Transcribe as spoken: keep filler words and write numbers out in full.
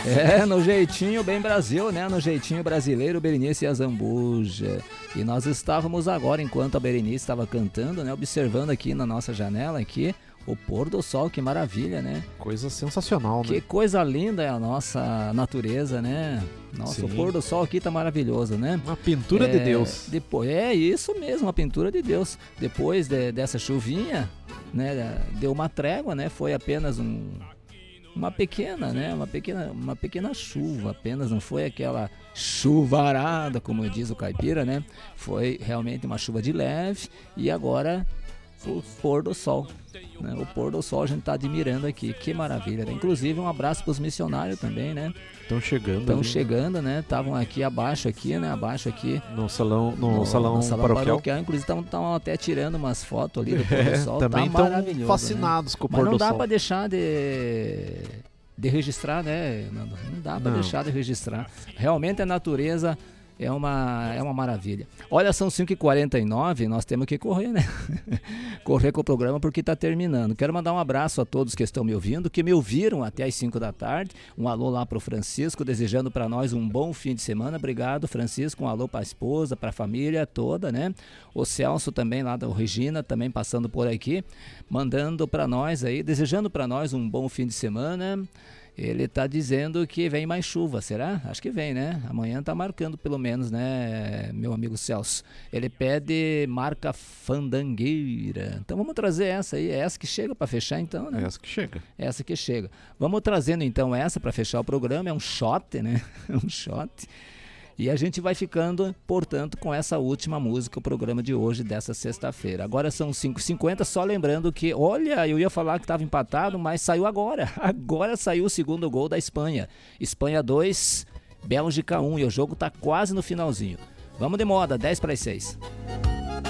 É, no jeitinho bem Brasil, né? No jeitinho brasileiro, Berenice e a Zambuja. E nós estávamos agora, enquanto a Berenice estava cantando, né? Observando aqui na nossa janela aqui o pôr do sol, que maravilha, né? Coisa sensacional, né? Que coisa linda é a nossa natureza, né? Nossa, Sim. o pôr do sol aqui tá maravilhoso, né? Uma pintura é, de Deus. Depois, é isso mesmo, uma pintura de Deus. Depois de, dessa chuvinha, né? Deu uma trégua, né? Foi apenas um... Uma pequena, né? Uma pequena, uma pequena chuva, apenas não foi aquela chuvarada, como diz o caipira, né? Foi realmente uma chuva de leve e agora o pôr do sol, né? O pôr do sol a gente tá admirando aqui, que maravilha, né? Inclusive um abraço para os missionários também, né? Estão chegando. Estão ali, chegando, né? Estavam aqui abaixo aqui, né? Abaixo aqui no salão, no, no salão, no salão paroquial. paroquial. Inclusive estavam até tirando umas fotos ali do pôr do sol. Também tá estão fascinados, né, com o Mas pôr não do dá sol. para deixar de de registrar, né? Não, não dá para deixar de registrar. Realmente a natureza é uma, é uma maravilha. Olha, são cinco e quarenta e nove, nós temos que correr, né? Correr com o programa porque está terminando. Quero mandar um abraço a todos que estão me ouvindo, que me ouviram até as cinco da tarde. Um alô lá para o Francisco, desejando para nós um bom fim de semana. Obrigado, Francisco. Um alô para a esposa, para a família toda, né? O Celso também lá da Regina, também passando por aqui, mandando para nós aí, desejando para nós um bom fim de semana. Ele tá dizendo que vem mais chuva, será? Acho que vem, né? Amanhã tá marcando pelo menos, né, meu amigo Celso? Ele pede marca fandangueira. Então vamos trazer essa aí, é essa que chega para fechar então, né? É essa que chega. Essa que chega. Vamos trazendo então essa para fechar o programa, é um shot, né? um shot. E a gente vai ficando, portanto, com essa última música, o programa de hoje, dessa sexta-feira. Agora são cinco e cinquenta, só lembrando que, olha, eu ia falar que estava empatado, mas saiu agora. Agora saiu o segundo gol da Espanha. Espanha dois, Bélgica um, e o jogo está quase no finalzinho. Vamos de moda, dez para as seis.